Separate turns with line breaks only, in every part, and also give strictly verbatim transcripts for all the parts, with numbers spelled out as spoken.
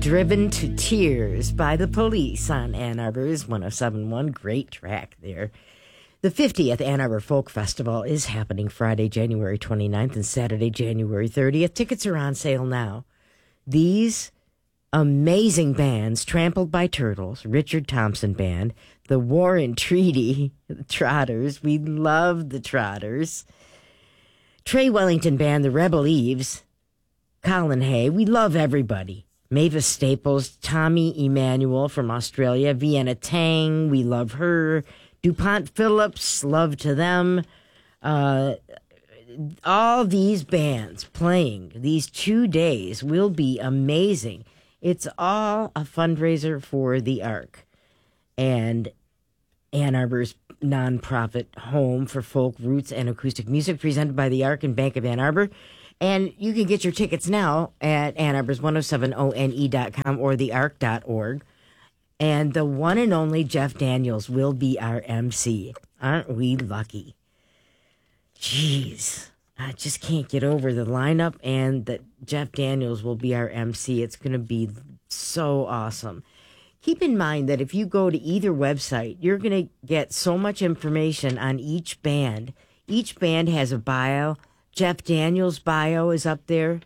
Driven to Tears by the Police on Ann Arbor's one oh seven point one. Great track there. The fiftieth Ann Arbor Folk Festival is happening Friday, January twenty-ninth and Saturday, January thirtieth. Tickets are on sale now. These amazing bands, Trampled by Turtles, Richard Thompson Band, the War and Treaty, the Trotters. We love the Trotters. Trey Wellington Band, the Rebel Eves, Colin Hay. We love everybody. Mavis Staples, Tommy Emmanuel from Australia, Vienna Tang. We love her. DuPont Phillips, love to them. Uh, all these bands playing these two days will be amazing. It's all a fundraiser for the Ark and Ann Arbor's nonprofit home for folk roots and acoustic music, presented by the Ark and Bank of Ann Arbor. And you can get your tickets now at Ann Arbor's one oh seven O N E dot com or the ark dot org. And the one and only Jeff Daniels will be our M C. Aren't we lucky? Jeez, I just can't get over the lineup and that Jeff Daniels will be our M C. It's going to be so awesome. Keep in mind that if you go to either website, you're going to get so much information on each band. Each band has a bio. Jeff Daniels' bio is up there.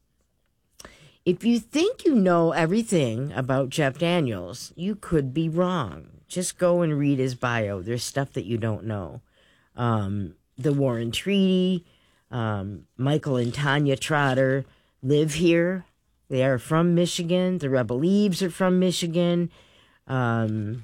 If you think you know everything about Jeff Daniels, you could be wrong. Just go and read his bio. There's stuff that you don't know. Um, the War and Treaty, um, Michael and Tanya Trotter live here. They are from Michigan. The Rebel Eves are from Michigan. Um,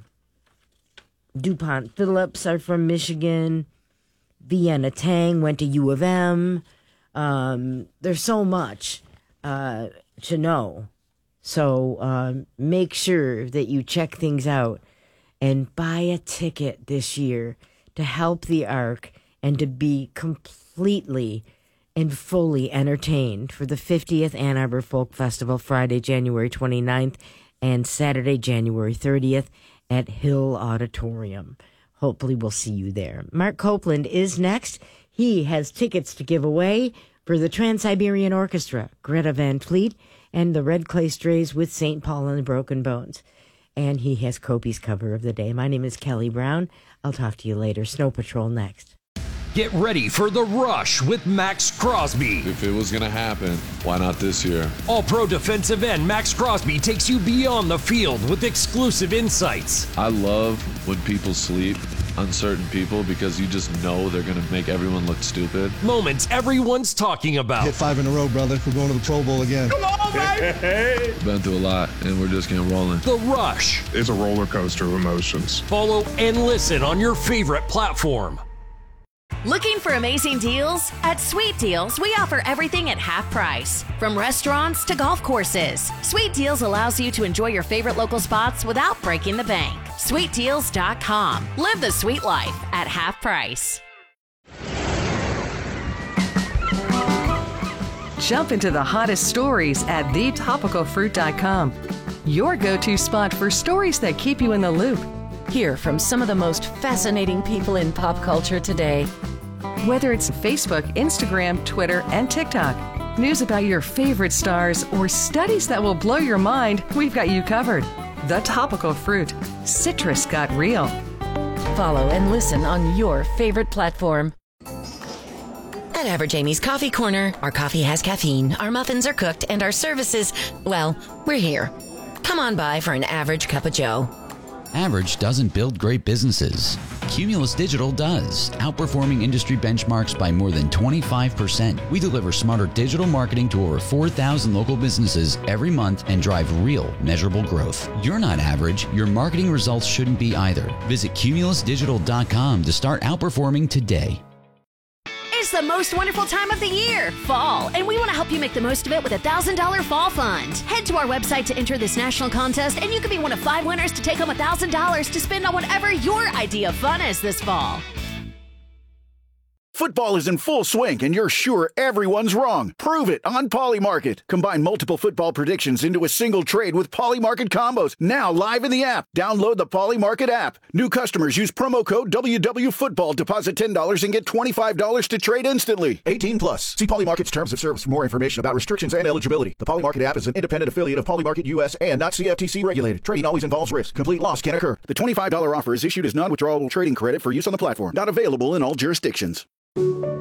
DuPont Phillips are from Michigan. Vienna Tang went to U of M. Um, there's so much uh, to know. So um, make sure that you check things out and buy a ticket this year to help the Ark and to be completely and fully entertained for the fiftieth Ann Arbor Folk Festival, Friday, January twenty-ninth and Saturday, January thirtieth at Hill Auditorium. Hopefully we'll see you there. Mark Copeland is next. He has tickets to give away for the Trans-Siberian Orchestra, Greta Van Fleet, and the Red Clay Strays with Saint Paul and the Broken Bones. And he has Kopi's cover of the day. My name is Kelly Brown. I'll talk to you later. Snow Patrol next.
Get ready for The Rush with Max Crosby.
If it was going to happen, why not this year?
All-pro defensive end Max Crosby takes you beyond the field with exclusive insights.
I love when people sleep, uncertain people, because you just know they're going to make everyone look stupid.
Moments everyone's talking about.
Hit five in a row, brother. We're going to the Pro Bowl again.
Come on, baby!
Been through a lot, and we're just getting rolling.
The Rush.
It's a roller coaster of emotions.
Follow and listen on your favorite platform.
Looking for amazing deals? At Sweet Deals, we offer everything at half price. From restaurants to golf courses, Sweet Deals allows you to enjoy your favorite local spots without breaking the bank. sweet deals dot com. Live the sweet life at half price.
Jump into the hottest stories at the topical fruit dot com. Your go-to spot for stories that keep you in the loop.
Hear from some of the most fascinating people in pop culture today.
Whether it's Facebook, Instagram, Twitter, and TikTok, news about your favorite stars, or studies that will blow your mind, we've got you covered. The Topical Fruit. Citrus got real.
Follow and listen on your favorite platform. At Average Amy's Coffee Corner, our coffee has caffeine, our muffins are cooked, and our services, well, we're here. Come on by for an average cup of joe.
Average doesn't build great businesses. Cumulus Digital does, outperforming industry benchmarks by more than twenty-five percent. We deliver smarter digital marketing to over four thousand local businesses every month and drive real, measurable growth. You're not average. Your marketing results shouldn't be either. Visit cumulus digital dot com to start outperforming today.
It's the most wonderful time of the year, fall, and we want to help you make the most of it with a one thousand dollars Fall Fund. Head to our website to enter this national contest, and you could be one of five winners to take home one thousand dollars to spend on whatever your idea of fun is this fall.
Football is in full swing, and you're sure everyone's wrong. Prove it on Polymarket. Combine multiple football predictions into a single trade with Polymarket combos. Now live in the app. Download the Polymarket app. New customers use promo code W W Football. Deposit ten dollars and get twenty-five dollars to trade instantly. eighteen plus. See Polymarket's terms of service for more information about restrictions and eligibility. The Polymarket app is an independent affiliate of Polymarket U S and not C F T C regulated. Trading always involves risk. Complete loss can occur. The twenty-five dollars offer is issued as non-withdrawable trading credit for use on the platform. Not available in all jurisdictions.